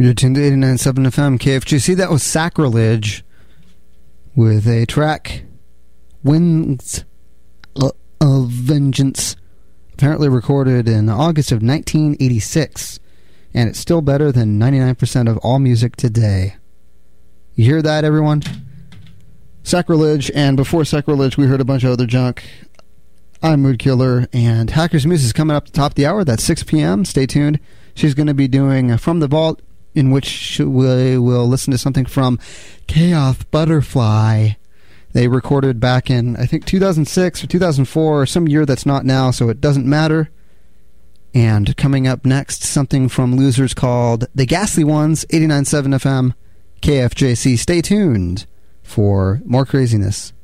You're tuned to 89.7 FM KFGC. That was Sacrilege with a track, Winds of Vengeance, apparently recorded in August of 1986, and it's still better than 99% of all music today. You hear that, everyone? Sacrilege, and before Sacrilege, we heard a bunch of other junk. I'm Mood Killer, and Hackers Muse is coming up at the top of the hour. That's 6 p.m. Stay tuned. She's going to be doing From the Vault, in which we will listen to something from Chaos Butterfly. They recorded back in, I think, 2006 or 2004, or some year that's not now, so it doesn't matter. And coming up next, something from Losers called The Ghastly Ones, 89.7 FM, KFJC. Stay tuned for more craziness.